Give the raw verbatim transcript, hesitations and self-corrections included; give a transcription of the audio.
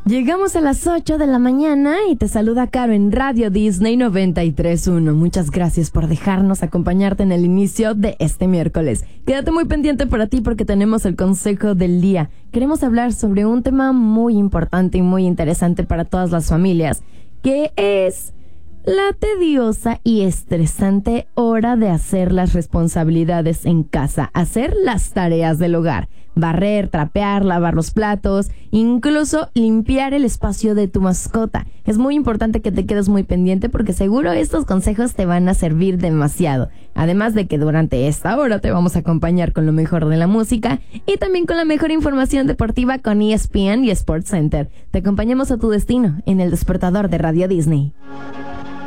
Llegamos a las ocho de la mañana y te saluda Caro en Radio Disney noventa y tres punto uno. Muchas gracias por dejarnos acompañarte en el inicio de este miércoles. Quédate muy pendiente para ti porque tenemos el consejo del día. Queremos hablar sobre un tema muy importante y muy interesante para todas las familias, que es la tediosa y estresante hora de hacer las responsabilidades en casa, hacer las tareas del hogar, barrer, trapear, lavar los platos, incluso limpiar el espacio de tu mascota. Es muy importante que te quedes muy pendiente porque seguro estos consejos te van a servir demasiado. Además de que durante esta hora te vamos a acompañar con lo mejor de la música y también con la mejor información deportiva con E S P N y Sports Center. Te acompañamos a tu destino en el despertador de Radio Disney.